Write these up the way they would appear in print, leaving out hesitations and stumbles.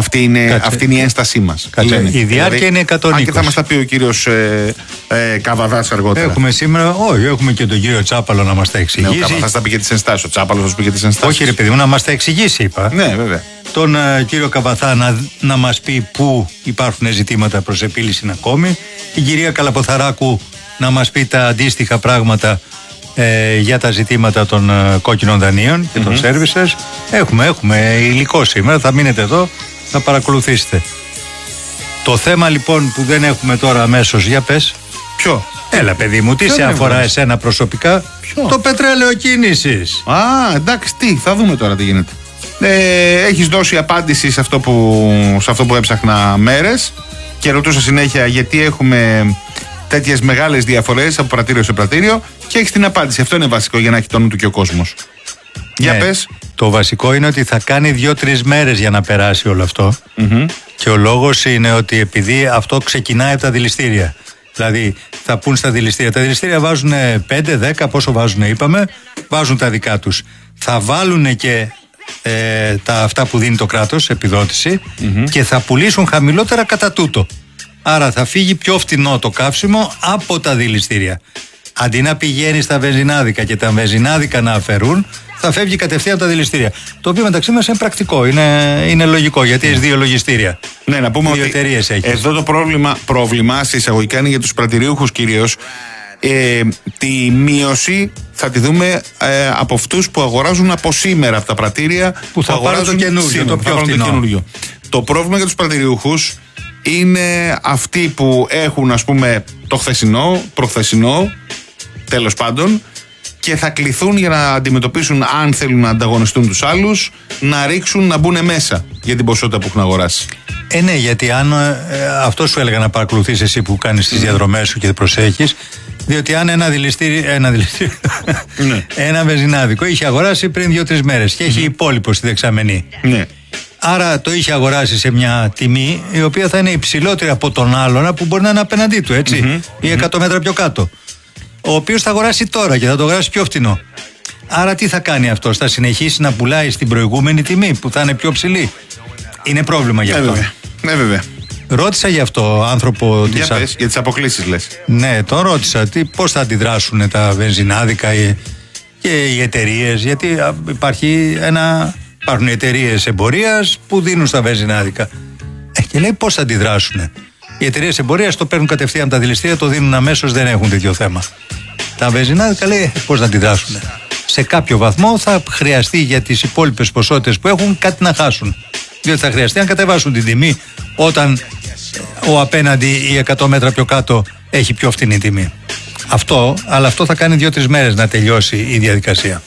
Αυτή είναι η ένστασή μας. Η διάρκεια είναι 120. Αν και θα μας τα πει ο κύριος Καβαδάς αργότερα. Έχουμε σήμερα, όχι, έχουμε και τον κύριο Τσάπαλο να μας τα εξηγήσει. Ναι, ο Καβαδάς θα πει και τις ενστάσεις. Ο Τσάπαλος θα σου πει και τις ενστάσεις. Όχι, ρε παιδί μου, να μας τα εξηγήσει, είπα. Ναι, βέβαια. Τον κύριο Καβαθά να μας πει πού υπάρχουν ζητήματα προς επίλυση ακόμη. Την κυρία Καλαποθαράκου να μας πει τα αντίστοιχα πράγματα για τα ζητήματα των κόκκινων δανείων και των services. Έχουμε υλικό σήμερα, θα μείνετε εδώ, θα παρακολουθήσετε. Το θέμα λοιπόν που δεν έχουμε τώρα αμέσως, για πες. Ποιο? Έλα παιδί μου, τι σε αφορά εσένα προσωπικά? Ποιο? Το πετρέλαιο κίνησης. Εντάξει, θα δούμε τώρα τι γίνεται. Έχεις δώσει απάντηση σε αυτό που έψαχνα μέρες και ρωτούσα συνέχεια γιατί έχουμε τέτοιες μεγάλες διαφορές από πρατήριο σε πρατήριο και έχεις την απάντηση. Αυτό είναι βασικό για να έχει το νου του και ο κόσμος. Για πες. Το βασικό είναι ότι θα κάνει 2-3 μέρες για να περάσει όλο αυτό. Και ο λόγος είναι ότι επειδή αυτό ξεκινάει από τα δηληστήρια. Δηλαδή θα πούν στα δηληστήρια. Τα δηληστήρια βάζουν 5-10, πόσο βάζουν είπαμε, βάζουν τα δικά τους. Θα βάλουν και αυτά που δίνει το κράτος, επιδότηση, και θα πουλήσουν χαμηλότερα κατά τούτο. Άρα θα φύγει πιο φτηνό το καύσιμο από τα δηληστήρια. Αντί να πηγαίνει στα βενζινάδικα και τα βενζινάδικα να αφαιρούν, θα φεύγει κατευθείαν από τα δηληστήρια. Το οποίο μεταξύ μας είναι πρακτικό, είναι λογικό, γιατί έχει 2 λογιστήρια. Ναι, να πούμε δύο ότι εταιρείες έχεις. εδώ το πρόβλημα σε εισαγωγικά είναι για τους πρατηρίουχους κυρίως. Τη μείωση θα τη δούμε από αυτούς που αγοράζουν από σήμερα από τα πρατήρια που θα πάρουν το καινούργιο, το πιο φθηνό. Το πρόβλημα για τους πρατηριούχους είναι αυτοί που έχουν, ας πούμε, το χθεσινό, προχθεσινό, τέλος πάντων, και θα κληθούν για να αντιμετωπίσουν, αν θέλουν να ανταγωνιστούν τους άλλους, να ρίξουν, να μπουν μέσα για την ποσότητα που έχουν αγοράσει. Ναι, γιατί αν αυτό σου έλεγα να παρακολουθείς εσύ που κάνεις τις διαδρομές σου και προσέχεις, διότι αν ένα ένα βενζινάδικο είχε αγοράσει πριν 2-3 μέρες και έχει υπόλοιπο στη δεξαμενή. Ναι. Άρα το είχε αγοράσει σε μια τιμή η οποία θα είναι υψηλότερη από τον άλλον που μπορεί να είναι απέναντί του, έτσι, ή 100 μέτρα πιο κάτω. Ο οποίος θα αγοράσει τώρα και θα το αγοράσει πιο φτηνό. Άρα τι θα κάνει αυτός? Θα συνεχίσει να πουλάει στην προηγούμενη τιμή που θα είναι πιο ψηλή? Είναι πρόβλημα γι' αυτό. Ναι, βέβαια. Ρώτησα γι' αυτό άνθρωπο. Για τις αποκλήσεις λες. Ναι, τον ρώτησα πώς θα αντιδράσουν τα βενζινάδικα και οι εταιρείες, γιατί υπάρχουν εταιρείες εμπορίας που δίνουν στα βενζινάδικα. Και λέει πώς θα αντιδράσουν. Οι εταιρείες εμπορίας το παίρνουν κατευθείαν από τα δηληστήρια, το δίνουν αμέσως, δεν έχουν τέτοιο θέμα. Τα βενζινάδικα λέει πώς να αντιδράσουν. Σε κάποιο βαθμό θα χρειαστεί για τις υπόλοιπες ποσότητες που έχουν κάτι να χάσουν. Διότι θα χρειαστεί να κατεβάσουν την τιμή όταν ο απέναντι ή 100 μέτρα πιο κάτω έχει πιο φτηνή τιμή. Αλλά αυτό θα κάνει 2-3 μέρες να τελειώσει η διαδικασία.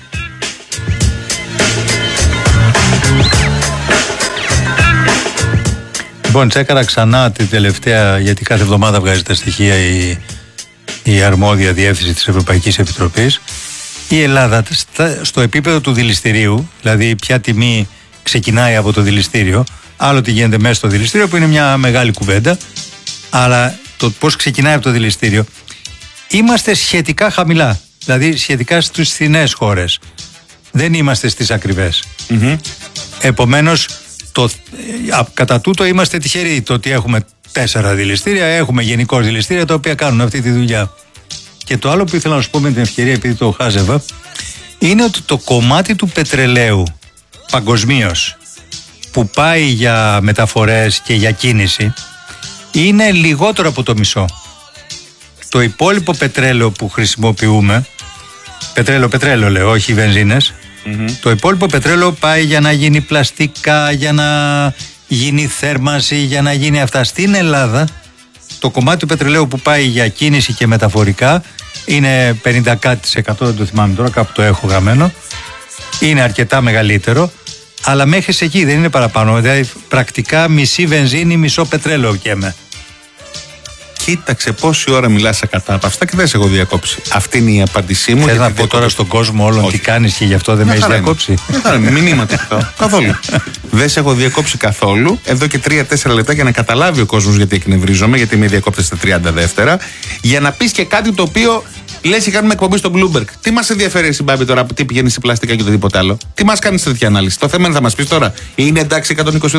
Λοιπόν, τσέκαρα ξανά την τελευταία, γιατί κάθε εβδομάδα βγάζει τα στοιχεία η αρμόδια διεύθυνση της Ευρωπαϊκής Επιτροπής. Η Ελλάδα στο επίπεδο του δηληστηρίου, δηλαδή ποια τιμή ξεκινάει από το δηληστήριο, άλλο τι γίνεται μέσα στο δηληστήριο που είναι μια μεγάλη κουβέντα, αλλά το πώς ξεκινάει από το δηληστήριο, είμαστε σχετικά χαμηλά, δηλαδή σχετικά στις φθηνές χώρες. Δεν είμαστε στις ακριβές. Επομένως, κατά τούτο είμαστε τυχεροί το ότι έχουμε 4 δηληστήρια, έχουμε γενικώς δηληστήρια τα οποία κάνουν αυτή τη δουλειά. Και το άλλο που ήθελα να σου πω με την ευκαιρία, επειδή το χάζευα, είναι ότι το κομμάτι του πετρελαίου παγκοσμίως που πάει για μεταφορές και για κίνηση είναι λιγότερο από το μισό. Το υπόλοιπο πετρέλαιο που χρησιμοποιούμε, πετρέλαιο λέω, όχι βενζίνες, το υπόλοιπο πετρέλαιο πάει για να γίνει πλαστικά, για να γίνει θέρμανση, για να γίνει αυτά. Στην Ελλάδα το κομμάτι του πετρελαίου που πάει για κίνηση και μεταφορικά είναι 50%, δεν το θυμάμαι τώρα, κάπου το έχω γραμμένο, είναι αρκετά μεγαλύτερο, αλλά μέχρι εκεί δεν είναι παραπάνω, δηλαδή πρακτικά μισή βενζίνη, μισό πετρέλαιο καίμε. Κοίταξε πόση ώρα μιλάς ακατάπαυστα και δεν σε έχω διακόψει. Αυτή είναι η απάντησή μου. Θες να πω τώρα στον κόσμο όλον τι κάνεις και γι' αυτό δεν με έχεις διακόψει? Μηνύματα αυτό. Καθόλου. Δεν σε έχω διακόψει καθόλου. Εδώ και 3-4 λεπτά για να καταλάβει ο κόσμος γιατί εκνευρίζομαι, γιατί με διακόπτες στα 30 δεύτερα. Για να πεις και κάτι το οποίο λες και κάνουμε εκπομπή στο Bloomberg. Τι μας ενδιαφέρει εσύ, Μπάμπη, τώρα, τι πηγαίνει σε πλαστικά και οτιδήποτε άλλο? Τι μας κάνει τέτοια ανάλυση? Το θέμα είναι θα μας πεις τώρα, είναι εντάξει 120